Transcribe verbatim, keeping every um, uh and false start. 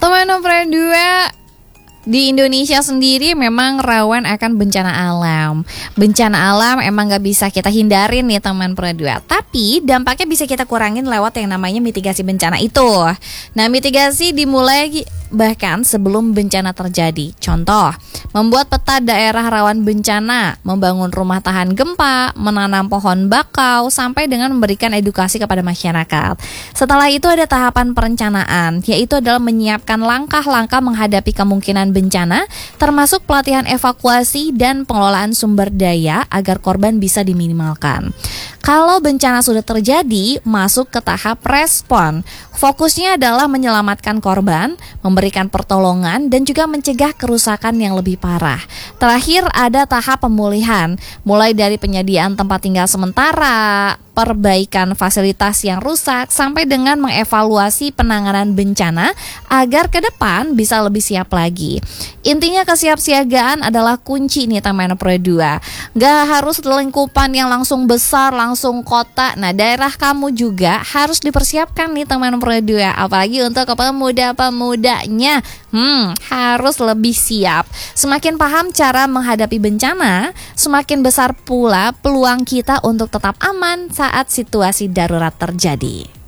Teman nomor dua, di Indonesia sendiri memang rawan akan bencana alam. Bencana alam emang gak bisa kita hindarin nih teman pro dua. Tapi dampaknya bisa kita kurangin lewat yang namanya mitigasi bencana itu. Nah, mitigasi dimulai bahkan sebelum bencana terjadi. Contoh, membuat peta daerah rawan bencana, membangun rumah tahan gempa, menanam pohon bakau, sampai dengan memberikan edukasi kepada masyarakat. Setelah itu ada tahapan perencanaan, yaitu adalah menyiapkan langkah-langkah menghadapi kemungkinan bencana, termasuk pelatihan evakuasi dan pengelolaan sumber daya agar korban bisa diminimalkan. Kalau bencana sudah terjadi, masuk ke tahap respon. Fokusnya adalah menyelamatkan korban, memberikan pertolongan, dan juga mencegah kerusakan yang lebih parah. Terakhir ada tahap pemulihan, mulai dari penyediaan tempat tinggal sementara, perbaikan fasilitas yang rusak, sampai dengan mengevaluasi penanganan bencana agar ke depan bisa lebih siap lagi. Intinya kesiapsiagaan adalah kunci nih teman pro dua. Gak harus lingkupan yang langsung besar, langsung kota. Nah, daerah kamu juga harus dipersiapkan nih teman pro dua. Apalagi untuk pemuda-pemudanya, hmm, harus lebih siap. Semakin paham cara menghadapi bencana, semakin besar pula peluang kita untuk tetap aman saat situasi darurat terjadi.